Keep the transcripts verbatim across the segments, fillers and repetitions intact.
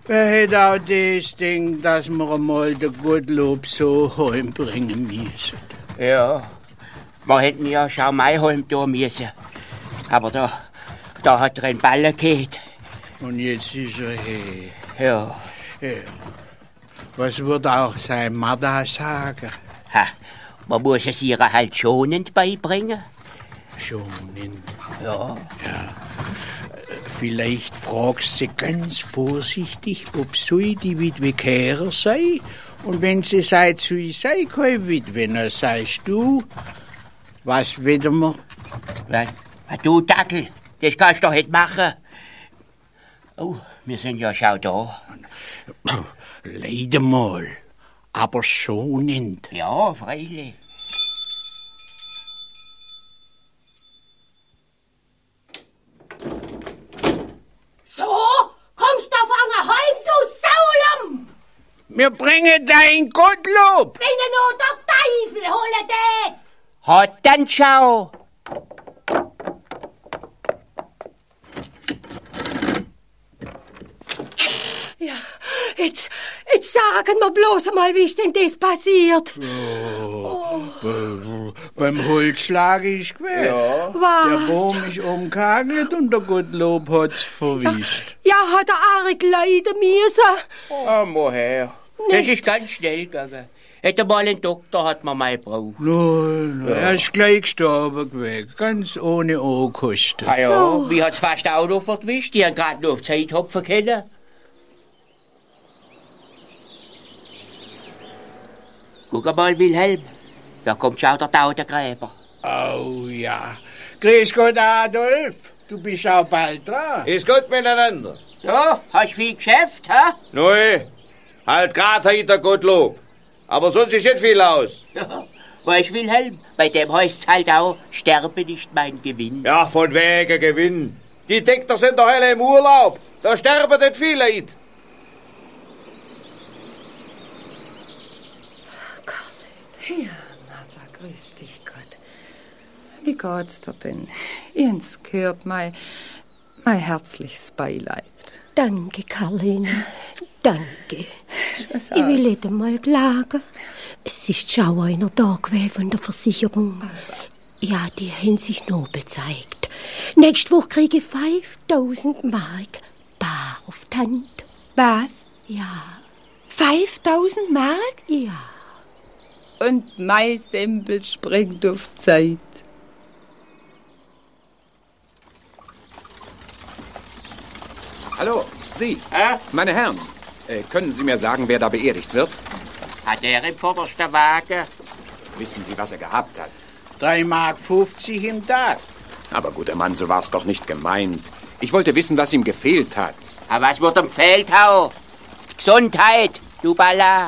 Wer hätte auch das Ding, dass wir einmal den Gottlob so heimbringen müssen? Ja, wir hätten ja schon mal heim tun müssen. Aber da, da hat er einen Ballen gehabt. Und jetzt ist er her. Ja. Ja. Was wird auch sein Mutter sagen? Ha, man muss es ihr halt schonend beibringen. Schonend? Ja. Ja. Vielleicht fragst sie ganz vorsichtig, ob sie die Witwe Kehrer sei. Und wenn sie sagt, sie sei keine Witwe, dann sagst du, was wollen wir? Was? Du Dackel, das kannst du doch nicht machen. Oh, wir sind ja schon da. Leider mal, aber schonend. Ja, freilich. So, kommst du fangen heim, du Saulum! Wir bringen dein Gottlob! Wenn er nur der Teufel holen tät! Hat dann schau! Ja, jetzt, jetzt sagen wir bloß einmal, wie ist denn das passiert? Oh, oh. Beim Holzschlag ist gewesen. Ja. Was? Der Baum ist umgehagelt und der Gottlob hat's verwischt. Ja, hat er arg leiden müssen. Oh, woher? Das ist ganz schnell gegangen. Hätte mal einen Doktor, hat man mal gebraucht. Nein, ja. Er ist gleich gestorben gewesen, ganz ohne Ankosten. Ah ja, So. wie hat's fast auch noch verwischt? Die haben gerade noch auf Zeit hopfen können. Guck mal, Wilhelm, da kommt schon der Tautengräber. Oh ja. Grüß Gott, Adolf. Du bist auch bald dran. Ist gut miteinander. So, hast du viel Geschäft, hä? Neu, halt grad hinter Gottlob. Aber sonst ist nicht viel aus. Ja, weißt du, Wilhelm, bei dem heißt's halt auch, sterbe nicht mein Gewinn. Ja, von wegen Gewinn. Die Dekter sind doch alle im Urlaub. Da sterben nicht viele Leute. Ja, Martha, grüß dich Gott. Wie geht's dir denn? Jens gehört mein, mein herzliches Beileid. Danke, Karline. Danke. Ich will nicht einmal klagen. Es ist schon einer da gewesen von der Versicherung. Ja, die haben sich nobel gezeigt. Nächste Woche kriege ich fünftausend Mark bar auf die Hand. Was? Ja, fünftausend Mark? ja. Und mein Sempel springt auf Zeit. Hallo, Sie, Hä? meine Herren. Äh, können Sie mir sagen, wer da beerdigt wird? Hat er im vordersten Wagen? Wissen Sie, was er gehabt hat? drei Mark fünfzig im Tag. Aber guter Mann, so war's doch nicht gemeint. Ich wollte wissen, was ihm gefehlt hat. Aber was wird ihm gefehlt, hau? Die Gesundheit, du Balla.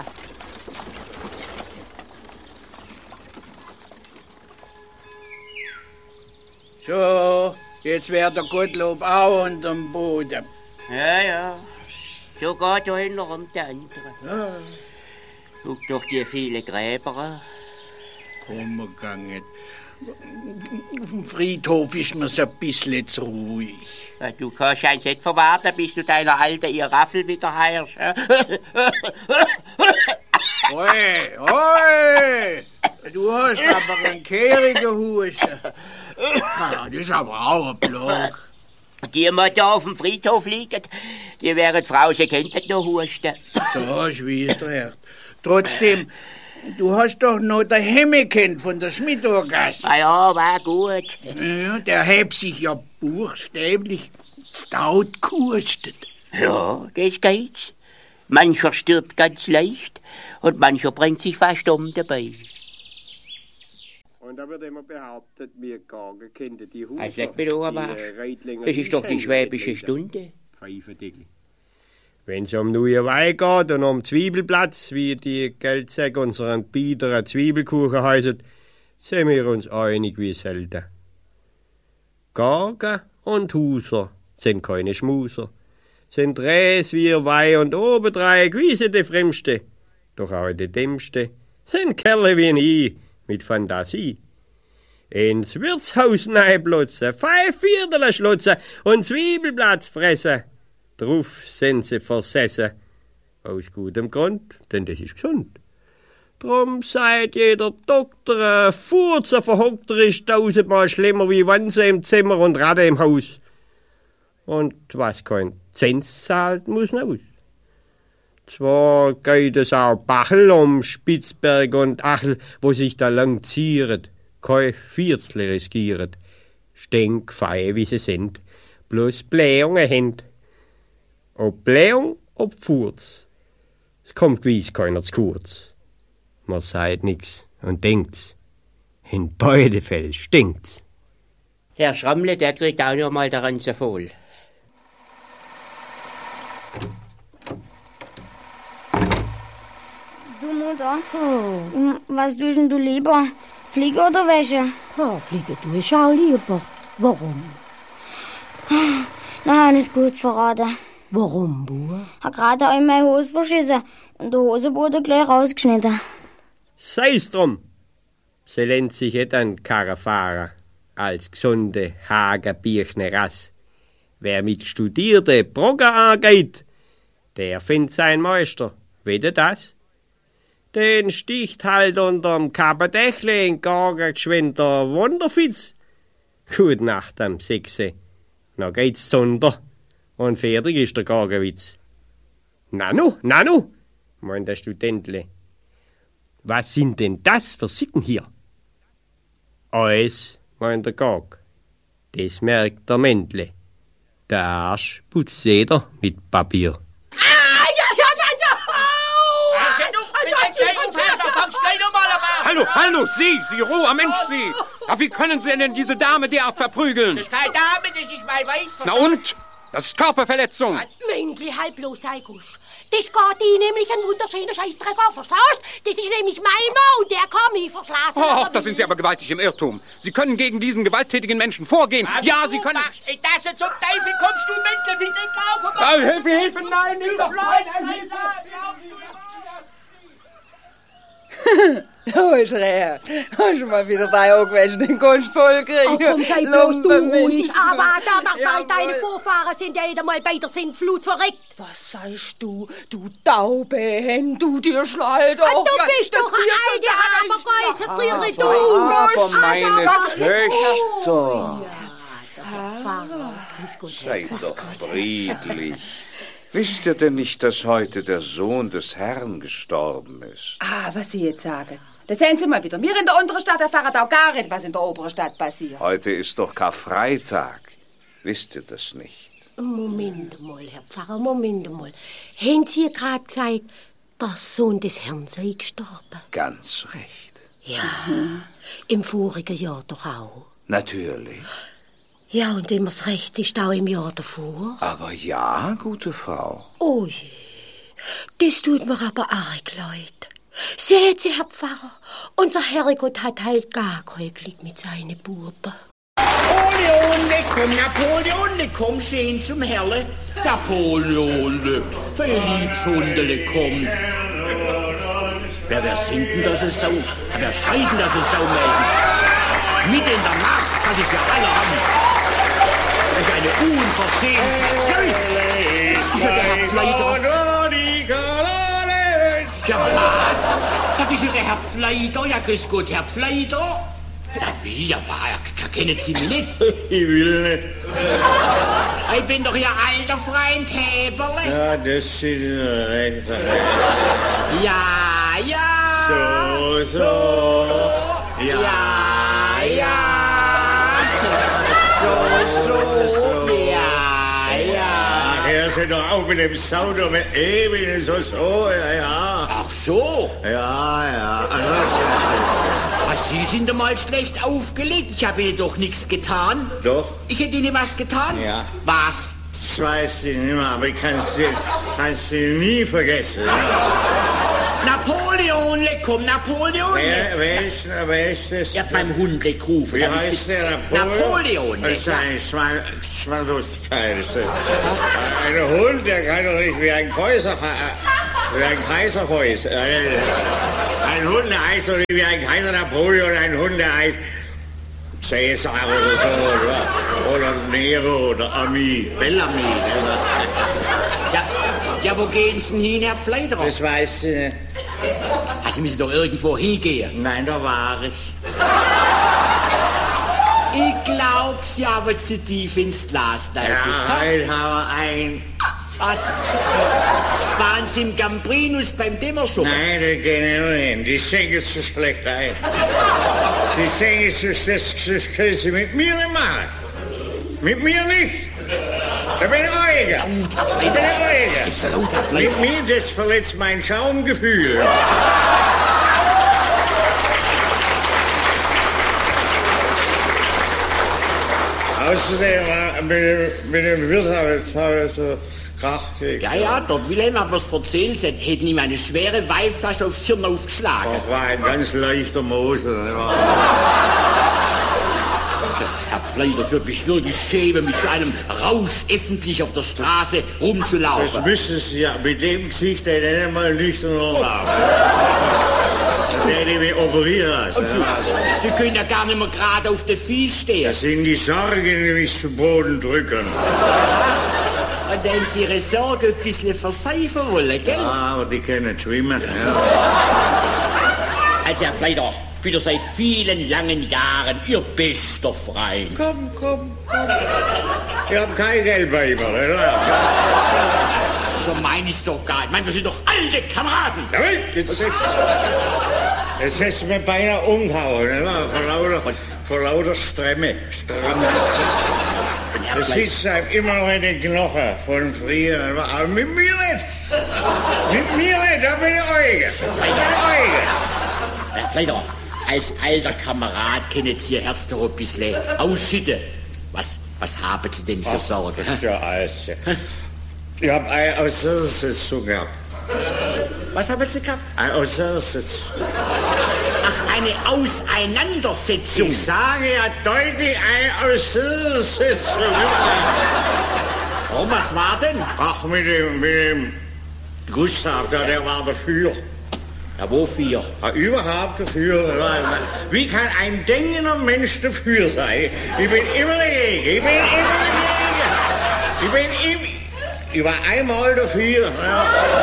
So, jetzt wär der Gottlob auch unterm Boden. Ja, ja. So geht er hinter um der andere. Ja. Guck doch die viele Gräber an. Komm, gegangen. Auf dem Friedhof ist mir's ein bisschen zu ruhig. Ja, du kannst eins nicht verwarten, bis du deiner alten ihr Raffel wieder heierst. Oi, oi! Du hast aber einen kehrigen Husten. Ah, das ist aber auch ein Block. Die immer da auf dem Friedhof liegen, die wären Frau, sie könnten noch husten. Da schwießt recht. Trotzdem, du hast doch noch den Hemme kennt von der Schmidtorgasse. Ah ja, war gut. Ja, der hat sich ja buchstäblich stout gehustet. Ja, das geht's. Mancher stirbt ganz leicht und mancher bringt sich fast um dabei. Und da wird immer behauptet, wir Gagen kennen die Hufer. Also, sag mir doch einmal, das ist doch die schwäbische Stunde. Pfeifendeckel. Wenn es um neue Wein geht und um Zwiebelplatz, wie die Geldsäcke unseren biederen Zwiebelkuchen heißen, sind wir uns einig wie selten. Gagen und Huser sind keine Schmuser, sind Räs wie Wein und obendrein gewisse die Fremste, doch auch die Dämmste, sind Kerle wie ich, mit Fantasie. Ins Wirtshaus neiblutzen, fünf Viertel schlutzen und Zwiebelplatz fressen. Drauf sind sie versessen. Aus gutem Grund, denn das ist gesund. Drum sagt jeder Doktor, ein Furz, ein Verhockter ist tausendmal schlimmer wie Wanze im Zimmer und Ratte im Haus. Und was kein Zins zahlt, muss aus. Zwar geht es auch Bachel um Spitzberg und Achel, wo sich da lang zieret, kein Viertel riskieret. Stinkfeie, wie sie sind, bloß Blähungen händ. Ob Blähung, ob Furz, es kommt gewiss keiner zu kurz. Man sagt nix und denkt's. In beide Fällen stinkt's. Herr Schrammle, der kriegt auch noch mal daran so voll. Du Mutter, oh. Was tust denn du lieber? Fliege oder Wäsche? Oh, Fliege tue ich auch lieber. Warum? Na, ist gut verraten. Warum, Bub? Hab gerade auch in meine Hose verschissen und der Hosenboden gleich rausgeschnitten. Sei's drum. Sie nennt sich et an Karrefahrer als gesunde Hagerbirchner Rass. Wer mit studierte Brogger angeht, der findet sein Meister. Wette das? Den sticht halt unterm Kabedächle in Gager geschwind der Wunderfitz. Gut Nacht am Sechse. Na geht's zunder. Und fertig ist der Gagerwitz. Nanu, Nanu, meint der Studentle. Was sind denn das für Sicken hier? Eis, meint der Gag. Das merkt der Mändle. Der Arsch putzt jeder mit Papier. Hallo, hallo, Sie, Sie roher Mensch, Sie! Ach, wie können Sie denn diese Dame derart verprügeln? Das ist keine Dame, das ist mein Wein. Na und? Das ist Körperverletzung. Mängli, halt bloß dein Gusch. Das geht ihn nämlich ein wunderschöner Scheißdreck an, verstehst? Das ist nämlich mein Mann, der kann mich verschlafen. Och, da sind Sie aber gewaltig im Irrtum. Sie können gegen diesen gewalttätigen Menschen vorgehen. Was ja, du Sie können... machst, ey, das zum Teufel kommst du, Männle, mit den Laufen. Ah, Hilfe, Hilfe, nein, nicht doch, nein, Hilfe! Oh, Schreher, hast du mal wieder bei irgendwelchen den Kunst voll gekriegt? Oh, komm, sei bloß du ruhig. Aber da, da, da, deine Vorfahren sind ja wieder mal bei der Sintflut verreckt. Was sagst du, du Taubehen, du dir Schleid doch. Ah, du bist doch ein alter Abergeiser, du. Aber meine Töchter. Pfarrer, grüß Gott. Seid doch friedlich. Wisst ihr denn nicht, dass heute der Sohn des Herrn gestorben ist? Ah, was Sie jetzt sagen. Das sehen Sie mal wieder. Wir in der unteren Stadt erfahren auch gar nicht, was in der oberen Stadt passiert. Heute ist doch Karfreitag. Wisst ihr das nicht? Moment mal, Herr Pfarrer, Moment mal. Haben Sie gerade gesagt, der Sohn des Herrn sei gestorben? Ganz recht. Ja, im vorigen Jahr doch auch. Natürlich. Ja, und wenn mir's recht ist, auch im Jahr davor. Aber ja, gute Frau. Oh je, das tut mir aber arg leid. Seht Sie, Herr Pfarrer, unser Herrgott hat halt gar kein Glück mit seinen Buben. Napoleon, komm, Napoleon, komm, schön zum Herrle. Napoleon, für ihr Liebshundele, komm. Wer, wer singt denn das so? Wer schreit denn das so mäßig? Mitten in der Nacht, das ist ja alle haben. Das ist eine Unverschämtheit. Ist ja der Herr Pfleider. Ja, was? Das ist ja der Herr Pfleider. Ja, grüß Gott, Herr Pfleider. Ja, wie? Ja, war, kennen Sie mich nicht? Ich will nicht. Ich bin doch Ihr alter Freund Heberle. Ja, das ist recht. Ja, ja. So, so. Ja, ja. ja. So, so. Ja, ja. Ach, er sind doch auch mit dem Sauter mit ewig so, so, ja, ja. Ach so. Ja, ja. Sie sind einmal schlecht aufgelegt. Ich habe Ihnen doch nichts getan. Doch. Ich hätte Ihnen was getan? Ja. Was? Das weiß ich nicht mehr, aber ich kann es nie vergessen. Napoleon, komm, Napoleon. Wer, wer, ist, wer ist das? Ja, beim Hund gerufen. Wie heißt der Napoleon? Napoleon. Das ist eine Schwan Schwanlustigkeit. Ein Hund, der kann doch nicht wie ein Kaiser, wie ein Kaiserhäus. Ein Hund, der heißt doch nicht wie ein Kaiser Napoleon, ein Hund, der heißt Cäsar oder so, oder, oder Nero oder Ami, Bellamy. Ja, wo gehen Sie denn hin, Herr Pfleiderer? Das weiß ich nicht. Also, Sie müssen doch irgendwo hingehen. Nein, da war ich. Ich glaub, Sie haben zu tief ins Glas da. Ja, halt haben ein... Was? Waren Sie im Gambrinus beim Dämmerschuppen? Nein, da gehen wir hin. Die schenken zu schlecht ein. Die schenken zu das, das können Sie mit mir nicht machen. Mit mir nicht. Da bin ich Euger. Ich bin Euger. Mit mir, das verletzt mein Schaumgefühl. Außerdem mit dem, mit dem Wirt habe ich so Krach gekriegt. Ja, ja, dort Wilhelm hat mir's erzählt, sie hätten ihm eine schwere Weinflasche aufs Hirn aufgeschlagen. Das war ein ganz leichter Mosel. Herr Pfleider wird mich wirklich schämen, mit so einem Rausch öffentlich auf der Straße rumzulaufen. Das müssen Sie ja mit dem Gesicht, der nicht mal nüchtern haben. Das werde ich mich operieren lassen. Sie, Sie können ja gar nicht mehr gerade auf den Füßen stehen. Das sind die Sorgen, die mich zu Boden drücken. Und wenn Sie Ihre Sorge ein bisschen verseifen wollen, gell? Ja, aber die können schwimmen. Ja. Also, Herr Pfleider, wieder seit vielen langen Jahren Ihr bester Freund. Komm, komm, komm. Ich hab kein Geld bei ihm, oder? So mein ist doch gar nicht. Ich meine, wir sind doch alte Kameraden. Ja, jetzt, jetzt, jetzt hättest du mir beinahe umgehauen, oder? Vor lauter, vor lauter Stremme. Stremme. Das sitzt einem immer noch in den Knochen von früher. Aber mit mir nicht. Mit mir nicht, da bin ich Eugen. Herr Pfleider, als alter Kamerad können Sie Ihr Herz doch ein bisschen ausschütten. Was, was haben Sie denn für Sorgen? Das ist ja alles. Ich hab eine Auseinandersetzung gehabt. Was haben Sie gehabt? Eine Auseinandersetzung. Ach, eine Auseinandersetzung. Ich sage ja deutlich eine Auseinandersetzung. Oh, was war denn? Ach, mit dem, mit dem Gustav, der, der war dafür. Ja, wofür? Ja, überhaupt dafür. Wie kann ein denkender Mensch dafür sein? Ich bin immer dagegen. Ich bin immer dagegen. Ich bin immer... Ich war einmal dafür. Ja.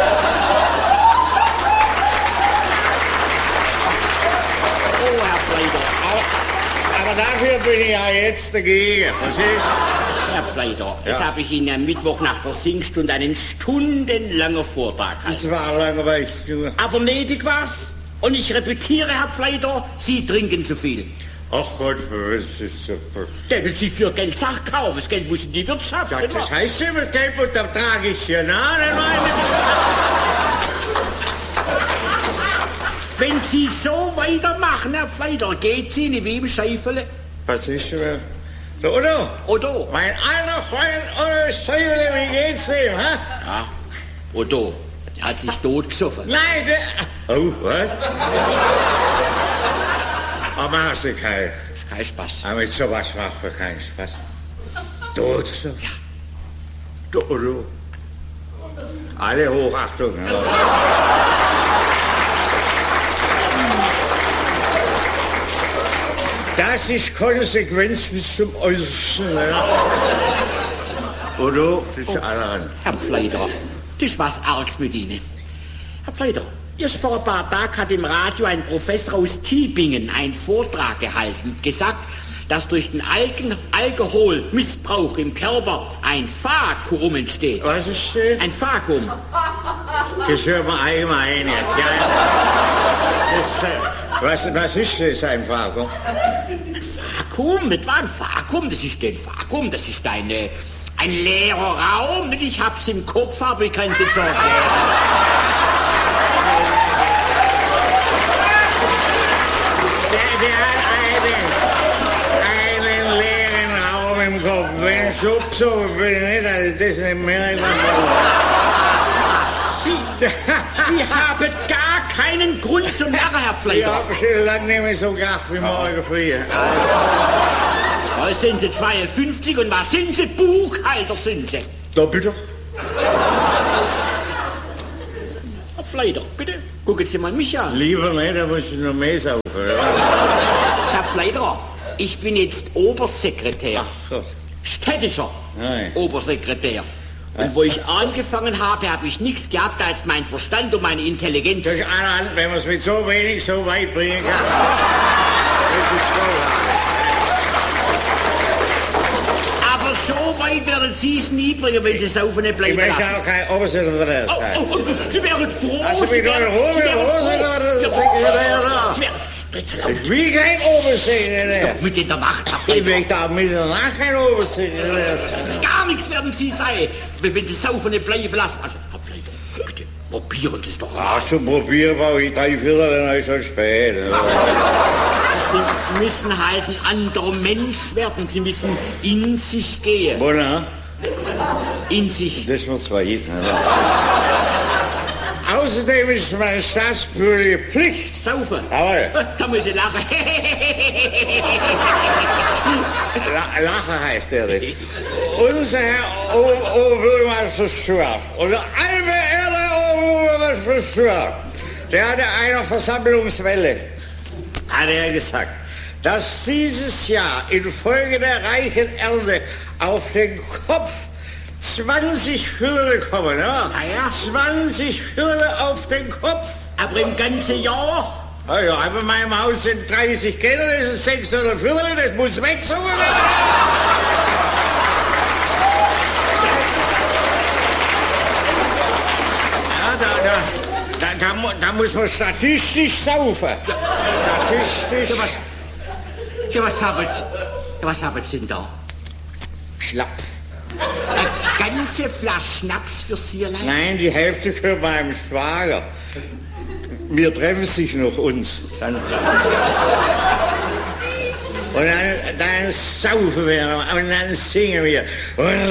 Oh, Herr Pfleider. Aber, aber dafür bin ich ja jetzt dagegen. Was ist? Herr Pfleider, ja. Jetzt habe ich Ihnen am Mittwoch nach der Singstunde einen stundenlangen Vortrag gehalten. Das war langweilig. Aber nötig war's. Und ich repetiere, Herr Pfleider, Sie trinken zu viel. Ach Gott, was ist so... Denn Sie für Geld Sachen kaufen. Das Geld muss in die Wirtschaft. Ja, das heißt immer, das Geld und da trage ich ja nach. Wenn Sie so weitermachen, Herr Pfleider, geht Sie nicht wie im Scheifele. Was ist denn? Der Otto? Otto. Mein alter Freund Otto Scheifele, wie geht's dem, ha? Ja, Otto, der hat sich totgesoffen. Nein, der... Oh, was? Aber machst du keinen? Das ist kein Spaß. Aber mit sowas macht man keinen Spaß. Tot so? Ja. Du, du. Alle Hochachtung. Ja. Das ist Konsequenz bis zum Äußersten. Ja. Und du bist oh. Allein. Herr Pfleider, das ist was Args mit Ihnen. Herr Pfleider, erst vor ein paar Tagen hat im Radio ein Professor aus Tübingen einen Vortrag gehalten, gesagt, dass durch den Algen Alkoholmissbrauch im Körper ein Vakuum entsteht. Was ist das? Ein Vakuum. Das hört man einmal ein jetzt, ja. Das, was, was ist das, ein Vakuum? Ein Vakuum? Das war ein Vakuum, das ist ein Vakuum, das ist eine, ein leerer Raum. Ich hab's im Kopf, aber ich kann es jetzt erklären. Der, der hat einen, einen leeren Raum im Kopf. Wenn ich so bin, nicht, also das nicht mehr. Sie, Sie haben gar keinen Grund zum Lachen, Herr Pfleider. Ich habe schon lange nicht mehr so gelacht wie morgen früh. Heute sind Sie zweiundfünfzig und was sind Sie? Buchhalter sind Sie. Doppelt doch. Herr Pfleider, bitte, gucken Sie mal mich an. Lieber nicht, da muss ich noch mehr saufen. Herr Pfleider, ich bin jetzt Obersekretär. Ach Gott. Städtischer Nein. Obersekretär. Und wo ich angefangen habe, habe ich nichts gehabt als mein Verstand und meine Intelligenz. Das ist allerhand, wenn man es mit so wenig so weit bringen kann. Das ist großartig. Aber so weit werden Sie es nie bringen, wenn Sie saufen nicht bleiben Ich lassen. möchte auch kein Obersetzer drin Oh, sein. oh, oh, Sie wären froh. Hast du Sie mich doch wären- in Ruhe Sie mit wären Hose froh. gemacht? Das Ja, ist Sekretär da. Sie wären- Bitte laut. Ich will kein Obersekretär. Doch mit in der Nacht. Ich möchte auch mit der Nacht kein Obersekretär sein. Gar nichts werden Sie sein, wenn wenn Sie saufen nicht bleiben lassen. Also, Herr Pfleger, bitte, probieren Sie es doch mal. Ach, zum Probieren brauche ich drei Viertel, dann ist schon spät. Sie müssen halt ein anderer Mensch werden. Sie müssen in sich gehen. Wo, na? In sich. Das muss zwar hin. Außerdem ist es meine staatsbürgerliche Pflicht. Saufen. Jawohl. Da muss ich lachen. La Lachen heißt der nicht. Unser Herr O- Oberbürgermeister Stuart, unser allverehrter Oberbürgermeister Stuart, der hatte einer Versammlungswelle, hat er gesagt, dass dieses Jahr infolge der reichen Ernte auf den Kopf zwanzig Viertel kommen, ja? Ah ja. zwanzig Viertel auf den Kopf. Aber im ganzen Jahr. Ah ja, aber in meinem Haus sind dreißig Kinder, das ist sechshundert Viertel, das muss wegzogen werden. Ja, da, da, da, da, mu- da muss man statistisch saufen. Statistisch. Ja, was, ja, was haben Sie, ja, was haben Sie denn da? Schlapp. Eine ganze Flasche Schnaps für Sie allein? Nein, die Hälfte gehört meinem Schwager. Wir treffen sich noch uns. Dann und dann, dann saufen wir und dann singen wir. Und